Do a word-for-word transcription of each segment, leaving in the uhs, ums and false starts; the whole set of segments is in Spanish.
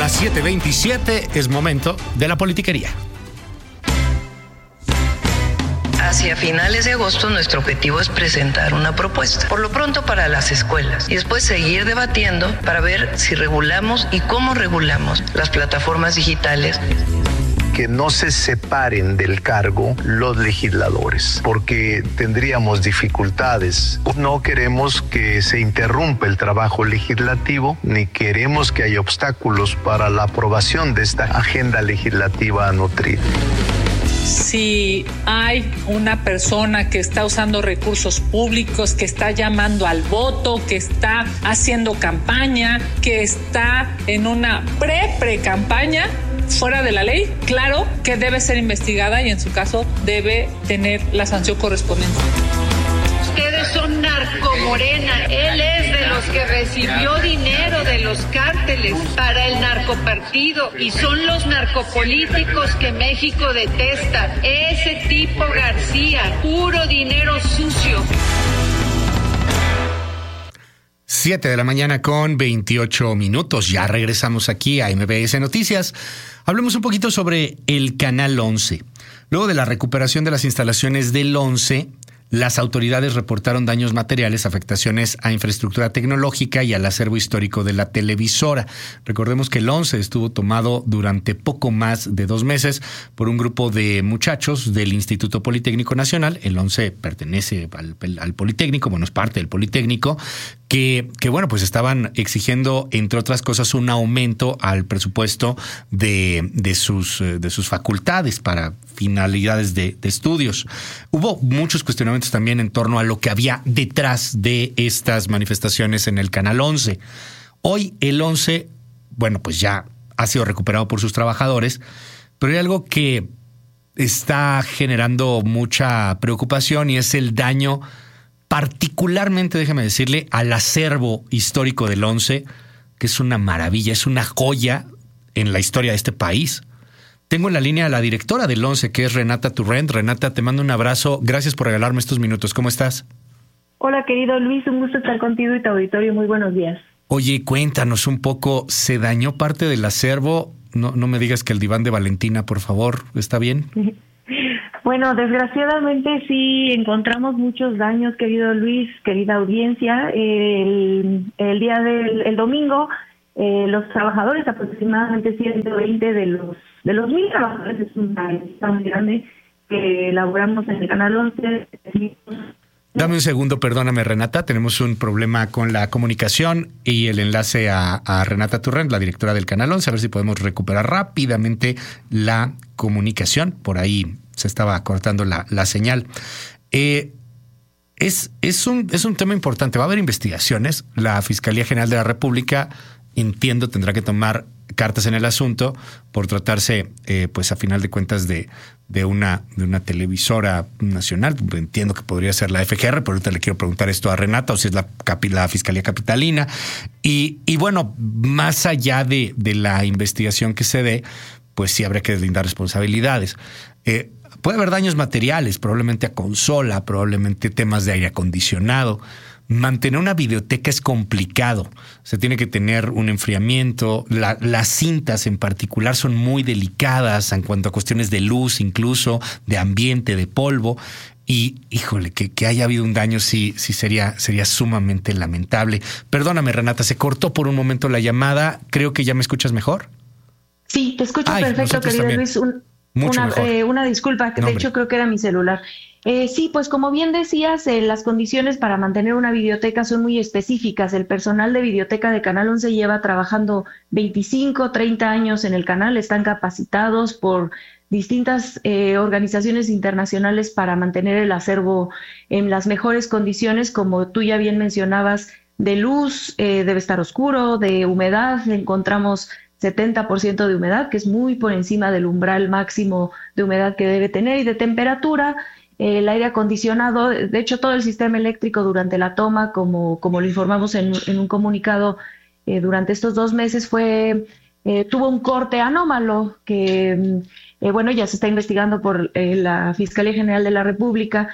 las siete veintisiete es momento de la politiquería. Hacia finales de agosto nuestro objetivo es presentar una propuesta, por lo pronto para las escuelas, y después seguir debatiendo para ver si regulamos y cómo regulamos las plataformas digitales. Que no se separen del cargo los legisladores, porque tendríamos dificultades. No queremos que se interrumpa el trabajo legislativo, ni queremos que haya obstáculos para la aprobación de esta agenda legislativa nutrida. Si hay una persona que está usando recursos públicos, que está llamando al voto, que está haciendo campaña, que está en una pre-pre-campaña fuera de la ley, claro que debe ser investigada y en su caso debe tener la sanción correspondiente. Ustedes son narcomorena. Él es de los que recibió dinero de los cárteles para el narcopartido y son los narcopolíticos que México detesta. Ese tipo García, puro dinero sucio. siete de la mañana con veintiocho minutos. Ya regresamos aquí a M B S Noticias. Hablemos un poquito sobre el Canal once. Luego de la recuperación de las instalaciones del once, las autoridades reportaron daños materiales, afectaciones a infraestructura tecnológica y al acervo histórico de la televisora. Recordemos que el once estuvo tomado durante poco más de dos meses por un grupo de muchachos del Instituto Politécnico Nacional. El once pertenece al, al Politécnico, bueno, es parte del Politécnico, que, que bueno, pues estaban exigiendo, entre otras cosas, un aumento al presupuesto de, de, sus, de sus facultades para finalidades de, de estudios. Hubo muchos cuestionamientos también en torno a lo que había detrás de estas manifestaciones en el Canal once. Hoy el once, bueno, pues ya ha sido recuperado por sus trabajadores, pero hay algo que está generando mucha preocupación y es el daño, particularmente, déjeme decirle, al acervo histórico del once, que es una maravilla, es una joya en la historia de este país. Tengo en la línea a la directora del once, que es Renata Turrent. Renata, te mando un abrazo. Gracias por regalarme estos minutos. ¿Cómo estás? Hola, querido Luis. Un gusto estar contigo y tu auditorio. Muy buenos días. Oye, cuéntanos un poco. ¿Se dañó parte del acervo? No, no me digas que el diván de Valentina, por favor. ¿Está bien? Bueno, desgraciadamente sí encontramos muchos daños, querido Luis, querida audiencia. El, el día del el domingo, eh, los trabajadores, aproximadamente ciento veinte de los de los mil trabajadores, es una lista muy grande que elaboramos en el Canal once. Dame un segundo, perdóname, Renata. Tenemos un problema con la comunicación y el enlace a, a Renata Turrent, la directora del Canal once, a ver si podemos recuperar rápidamente la comunicación. Por ahí se estaba cortando la, la señal. Eh, es, es, un, es un tema importante. Va a haber investigaciones. La Fiscalía General de la República, entiendo, tendrá que tomar cartas en el asunto por tratarse, eh, pues a final de cuentas, de, de, una, de una televisora nacional. Entiendo que podría ser la F G R, pero ahorita le quiero preguntar esto a Renata, o si es la, la Fiscalía Capitalina. Y, y bueno, más allá de, de la investigación que se dé, pues sí habrá que deslindar responsabilidades. Eh, puede haber daños materiales, probablemente a consola, probablemente temas de aire acondicionado. Mantener una videoteca es complicado. Se tiene que tener un enfriamiento. La, las cintas en particular son muy delicadas en cuanto a cuestiones de luz, incluso de ambiente, de polvo. Y, híjole, que, que haya habido un daño sí, sí sería, sería sumamente lamentable. Perdóname, Renata, se cortó por un momento la llamada. Creo que ya me escuchas mejor. Sí, te escucho Ay, perfecto, querido también. Luis. Un, Mucho una, eh, una disculpa, que no, de hombre. hecho creo que era mi celular. Eh, sí, pues como bien decías, eh, las condiciones para mantener una videoteca son muy específicas. El personal de videoteca de Canal once lleva trabajando veinticinco, treinta años en el canal, están capacitados por distintas eh, organizaciones internacionales para mantener el acervo en las mejores condiciones, como tú ya bien mencionabas, de luz, eh, debe estar oscuro, de humedad, encontramos setenta por ciento de humedad, que es muy por encima del umbral máximo de humedad que debe tener, y de temperatura. El aire acondicionado, de hecho todo el sistema eléctrico durante la toma, como, como lo informamos en, en un comunicado, eh, durante estos dos meses fue eh, tuvo un corte anómalo que, eh, bueno, ya se está investigando por eh, la Fiscalía General de la República.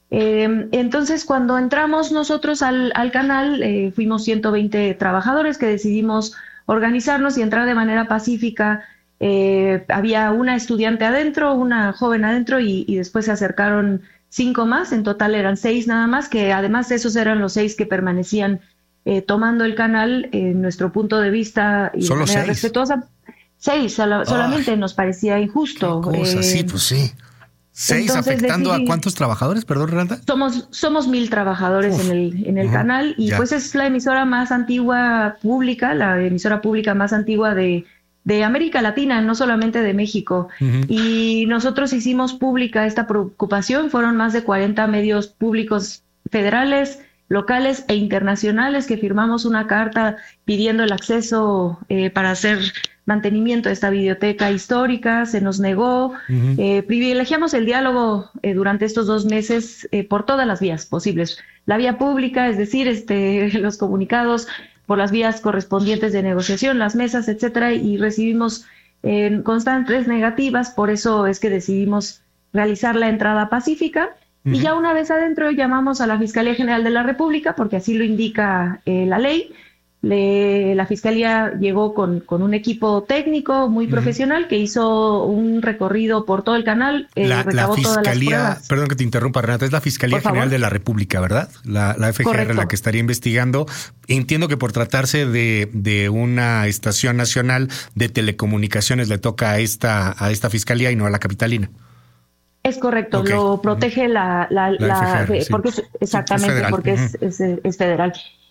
Eh, entonces, cuando entramos nosotros al, al canal, eh, fuimos ciento veinte trabajadores que decidimos organizarnos y entrar de manera pacífica. Eh, había una estudiante adentro, una joven adentro y, y después se acercaron cinco más, en total eran seis nada más, que además esos eran los seis que permanecían eh, tomando el canal en nuestro punto de vista y de manera respetuosa. Seis, solo, solamente oh, nos parecía injusto. Cosa, eh, sí, pues sí. Seis entonces, afectando decidí, a cuántos trabajadores, perdón, Renata. Somos, somos mil trabajadores Uf, en el, en el uh-huh, canal y ya. Pues es la emisora más antigua pública, la emisora pública más antigua de, de América Latina, no solamente de México. Uh-huh. Y nosotros hicimos pública esta preocupación, fueron más de cuarenta medios públicos federales, locales e internacionales que firmamos una carta pidiendo el acceso eh, para hacer mantenimiento de esta biblioteca histórica, se nos negó, uh-huh. eh, privilegiamos el diálogo eh, durante estos dos meses eh, por todas las vías posibles. La vía pública, es decir, este, los comunicados por las vías correspondientes de negociación, las mesas, etcétera, y recibimos eh, constantes negativas, por eso es que decidimos realizar la entrada pacífica. Uh-huh. Y ya una vez adentro llamamos a la Fiscalía General de la República, porque así lo indica eh, la ley. Le, la Fiscalía llegó con, con un equipo técnico muy uh-huh. profesional que hizo un recorrido por todo el canal. Eh, la, la Fiscalía, perdón que te interrumpa, Renata, es la Fiscalía General de la República, ¿verdad? La, la F G R Correcto. La que estaría investigando. Entiendo que por tratarse de, de una estación nacional de telecomunicaciones le toca a esta, a esta Fiscalía y no a la capitalina. Es correcto, okay. Lo protege la, la, la, la F G R, porque sí. es, exactamente, es porque uh-huh. es, es, es federal.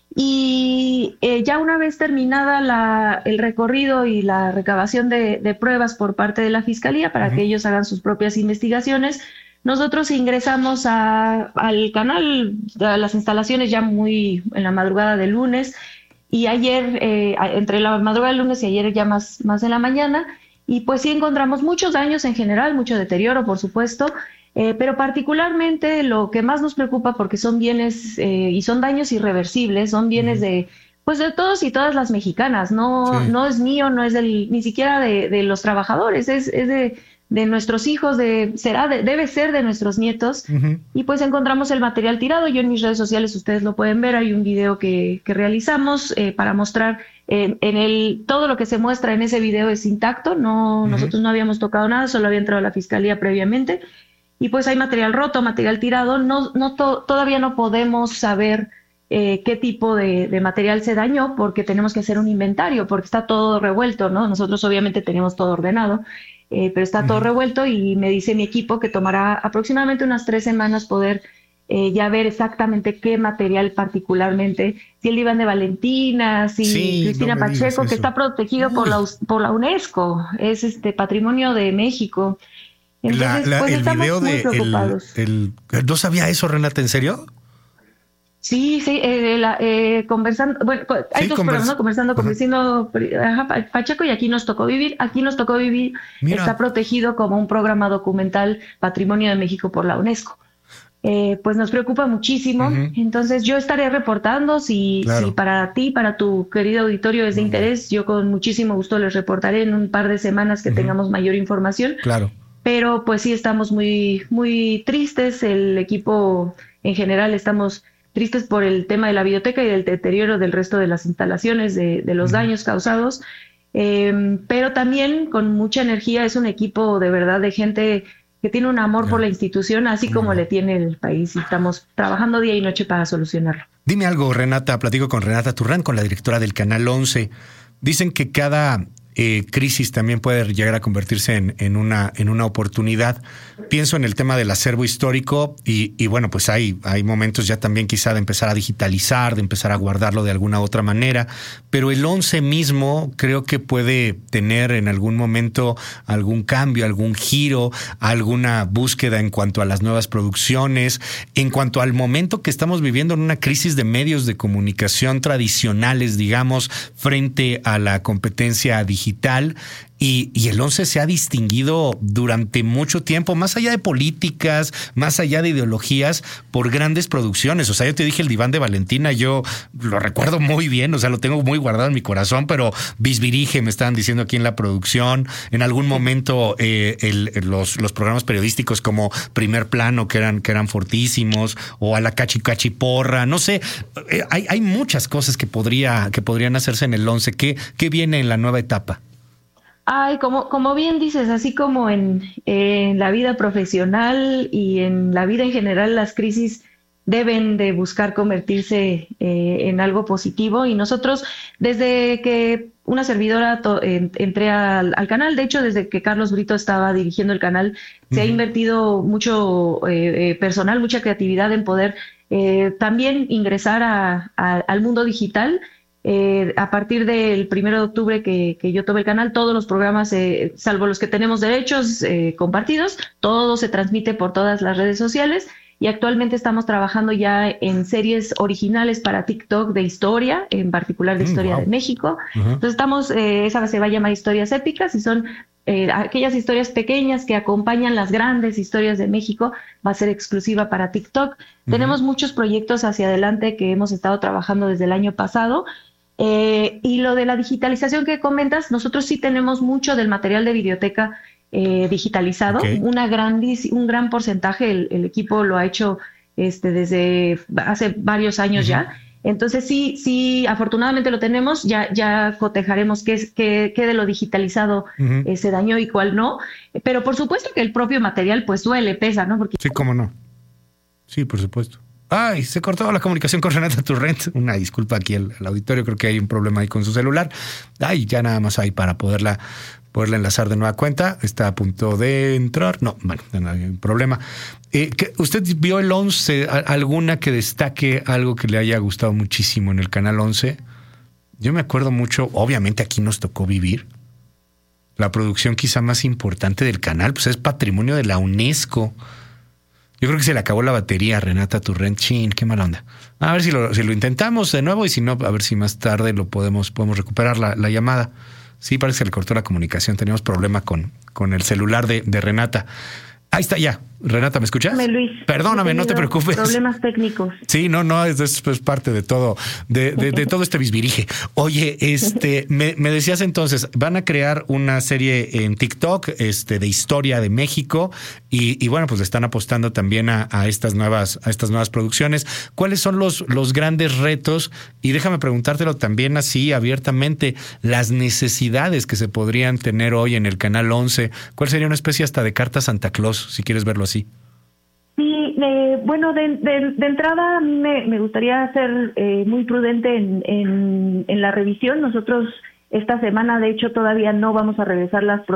Y eh, ya una vez terminada la, el recorrido y la recabación de, de pruebas por parte de la Fiscalía para uh-huh. que ellos hagan sus propias investigaciones, nosotros ingresamos a, al canal, a las instalaciones ya muy en la madrugada del lunes y ayer, eh, entre la madrugada del lunes y ayer ya más, más en la mañana, y pues sí encontramos muchos daños en general, mucho deterioro, por supuesto, eh, pero particularmente lo que más nos preocupa, porque son bienes eh, y son daños irreversibles, son bienes uh-huh. de pues de todos y todas las mexicanas, no, sí. no es mío, no es del, ni siquiera de, de los trabajadores, es, es de, de nuestros hijos, de, será de, debe ser de nuestros nietos, uh-huh. y pues encontramos el material tirado. Yo en mis redes sociales, ustedes lo pueden ver, hay un video que, que realizamos eh, para mostrar eh, en el, todo lo que se muestra en ese video es intacto, no, uh-huh. nosotros no habíamos tocado nada, solo había entrado a la Fiscalía previamente, y pues hay material roto, material tirado, no, no to, todavía no podemos saber eh, qué tipo de, de material se dañó, porque tenemos que hacer un inventario, porque está todo revuelto, ¿no? Nosotros obviamente tenemos todo ordenado, eh, pero está uh-huh. todo revuelto, y me dice mi equipo que tomará aproximadamente unas tres semanas poder eh, ya ver exactamente qué material particularmente, si el Iván de Valentina, si sí, Cristina no Pacheco, que está protegido por la, por la UNESCO, es este patrimonio de México. Entonces, la, la, pues el estamos video muy de preocupados. El, el, ¿No sabía eso, Renata? ¿En serio? Sí, sí, eh, la, eh, conversando, bueno, hay sí, dos convers- programas, ¿no? Conversando con vecino Pacheco, y Aquí nos tocó vivir, Aquí nos tocó vivir, Mira. Está protegido como un programa documental Patrimonio de México por la UNESCO. Eh, pues nos preocupa muchísimo, uh-huh. entonces yo estaré reportando, si, claro. si para ti, para tu querido auditorio es de uh-huh. interés, yo con muchísimo gusto les reportaré en un par de semanas que uh-huh. tengamos mayor información. Claro. Pero pues sí estamos muy, muy tristes, el equipo en general estamos tristes por el tema de la biblioteca y del deterioro del resto de las instalaciones, de, de los uh-huh. daños causados, eh, pero también con mucha energía. Es un equipo de verdad de gente que tiene un amor uh-huh. por la institución, así como uh-huh. le tiene el país, y estamos trabajando día y noche para solucionarlo. Dime algo, Renata, platico con Renata Turrán, con la directora del Canal once. Dicen que cada Eh, crisis también puede llegar a convertirse en, en, una, en una oportunidad. Pienso en el tema del acervo histórico y, y bueno, pues hay, hay momentos ya también quizá de empezar a digitalizar, de empezar a guardarlo de alguna otra manera, pero el once mismo creo que puede tener en algún momento algún cambio, algún giro, alguna búsqueda en cuanto a las nuevas producciones, en cuanto al momento que estamos viviendo en una crisis de medios de comunicación tradicionales, digamos, frente a la competencia digital. digital. Y, y el once se ha distinguido durante mucho tiempo, más allá de políticas, más allá de ideologías, por grandes producciones. O sea, yo te dije el Diván de Valentina, yo lo recuerdo muy bien, o sea, lo tengo muy guardado en mi corazón, pero Bisbirige me estaban diciendo aquí en la producción. En algún momento eh, el, los, los programas periodísticos como Primer Plano, que eran, que eran fortísimos, o a la Cachi Cachi Porra, no sé, eh, hay, hay muchas cosas que podría, que podrían hacerse en el once. ¿Qué, qué viene en la nueva etapa? Ay, como, como bien dices, así como en, en la vida profesional y en la vida en general, las crisis deben de buscar convertirse eh, en algo positivo. Y nosotros, desde que una servidora to, en, entré al, al canal, de hecho, desde que Carlos Brito estaba dirigiendo el canal, uh-huh. se ha invertido mucho eh, eh, personal, mucha creatividad en poder eh, también ingresar a, a, al mundo digital. Eh, a partir del primero de octubre que, que yo tomé el canal, todos los programas, eh, salvo los que tenemos derechos eh, compartidos, todo se transmite por todas las redes sociales, y actualmente estamos trabajando ya en series originales para TikTok de historia, en particular de historia mm, wow. de México. Uh-huh. Entonces estamos, eh, esa se va a llamar Historias Épicas, y son eh, aquellas historias pequeñas que acompañan las grandes historias de México. Va a ser exclusiva para TikTok. Uh-huh. Tenemos muchos proyectos hacia adelante que hemos estado trabajando desde el año pasado. Eh, y lo de la digitalización que comentas, nosotros sí tenemos mucho del material de videoteca eh, digitalizado, okay. una gran, un gran porcentaje, el, el equipo lo ha hecho este, desde hace varios años uh-huh. ya, entonces sí, sí, afortunadamente lo tenemos, ya, ya cotejaremos qué, es, qué, qué de lo digitalizado uh-huh. eh, se dañó y cuál no, pero por supuesto que el propio material pues duele, pesa, ¿no? Porque... Sí, cómo no, sí, por supuesto. Ay, se cortó la comunicación con Renata Turrent. Una disculpa aquí al, al auditorio, creo que hay un problema ahí con su celular. Ay, ya nada más hay para poderla, poderla enlazar de nueva cuenta. Está a punto de entrar. No, bueno, no hay un problema. Eh, ¿Usted vio el once? ¿Alguna que destaque algo que le haya gustado muchísimo en el Canal once? Yo me acuerdo mucho, obviamente aquí nos tocó vivir. La producción quizá más importante del canal, pues es patrimonio de la UNESCO. Yo creo que se le acabó la batería a Renata Turrent. Chin, qué mala onda. A ver si lo, si lo intentamos de nuevo, y si no, a ver si más tarde lo podemos, podemos recuperar la, la llamada. Sí, parece que le cortó la comunicación. Teníamos problema con, con el celular de, de Renata. Ahí está ya. Renata, ¿me escuchas? Dame, Luis. Perdóname, no te preocupes. Problemas técnicos. Sí, no, no, es, es, es parte de todo, de, de, de todo este bisbirige. Oye, este, me, me decías entonces, van a crear una serie en TikTok, este, de historia de México, y, y bueno, pues le están apostando también a, a estas nuevas, a estas nuevas producciones. ¿Cuáles son los, los grandes retos? Y déjame preguntártelo también así abiertamente, las necesidades que se podrían tener hoy en el Canal once. ¿Cuál sería una especie hasta de carta Santa Claus, si quieres verlo así? Sí, eh, bueno, de, de, de entrada a mí me, me gustaría ser eh, muy prudente en, en, en la revisión. Nosotros esta semana, de hecho, todavía no vamos a revisar las